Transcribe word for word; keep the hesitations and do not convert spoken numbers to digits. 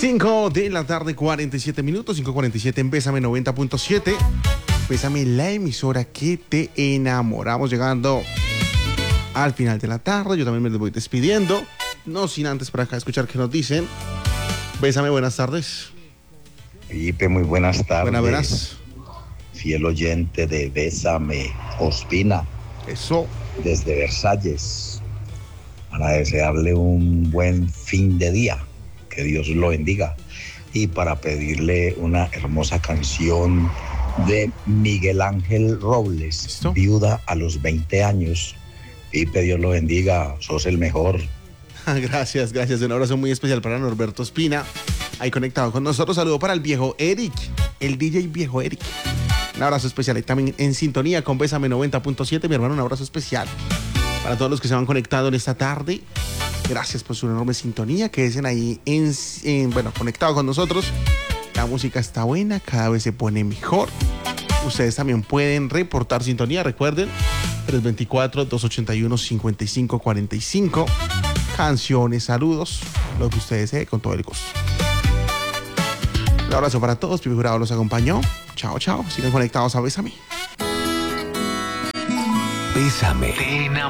cinco de la tarde, cuarenta y siete minutos, cinco cuarenta y siete en Bésame noventa punto siete. Bésame, la emisora que te enamoramos, llegando al final de la tarde. Yo también me voy despidiendo, no sin antes para acá escuchar qué nos dicen. Bésame, buenas tardes. Felipe, muy buenas tardes. Buenas, buenas. Fiel oyente de Bésame, Ospina. Eso. Desde Versalles. Para desearle un buen fin de día. Que Dios lo bendiga. Y para pedirle una hermosa canción de Miguel Ángel Robles. ¿Listo? Viuda a los veinte años. Pipe, Dios lo bendiga. Sos el mejor. Gracias, gracias. Un abrazo muy especial para Norberto Espina. Ahí conectado con nosotros. Saludo para el viejo Eric. El D J viejo Eric. Un abrazo especial. Y también en sintonía con Bésame noventa punto siete. Mi hermano, un abrazo especial para todos los que se van conectando en esta tarde. Gracias por su enorme sintonía. Queden ahí en, en, bueno, conectados con nosotros. La música está buena, cada vez se pone mejor. Ustedes también pueden reportar sintonía. Recuerden, tres dos cuatro, dos ocho uno, cinco cinco cuatro cinco. Canciones, saludos, lo que ustedes deseen, con todo el gusto. Un abrazo para todos. Pipe Jurado los acompañó. Chao, chao. Sigan conectados a Bésame. Bésame. Te enamoré.